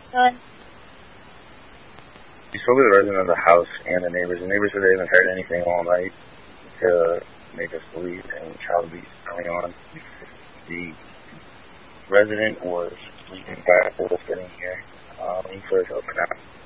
Good. We spoke with the resident of the house and the neighbors. The neighbors said they haven't heard anything all night to make us believe any child abuse going on. The resident was sleeping back with us getting here. Waiting for his help now.